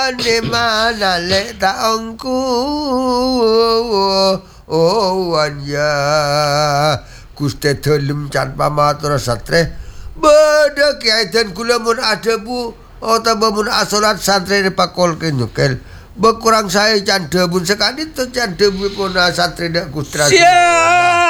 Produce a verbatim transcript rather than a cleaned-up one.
di mana lek taongku oh anja Gusti Dalem can pamatur satre beda kiaitan kula mun ada bu utawa mun asolat santri pakol kenyukel bekurang saya can debun sekali tu can debu pun santri dak Gusti Siap